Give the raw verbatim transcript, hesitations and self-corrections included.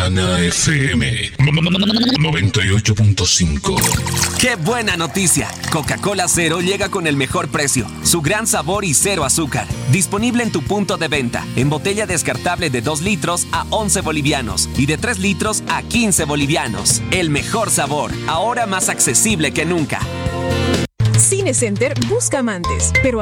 Mexicana F M noventa y ocho punto cinco. ¡Qué buena noticia! Coca-Cola Cero llega con el mejor precio, su gran sabor y cero azúcar. Disponible en tu punto de venta, en botella descartable de dos litros a once bolivianos y de tres litros a quince bolivianos. El mejor sabor, ahora más accesible que nunca. Cinecenter busca amantes, pero